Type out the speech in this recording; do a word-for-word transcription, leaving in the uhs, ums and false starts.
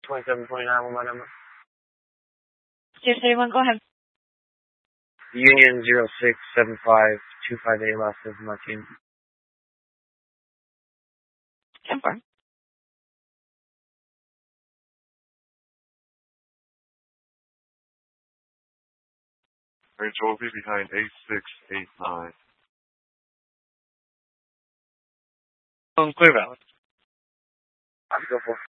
twenty-seven twenty-nine with my number. zero three one, go ahead. Union zero six seven five two five eight, last name for my team. ten four. Rachel will be behind eight six eight nine. On clear valid. I'll go for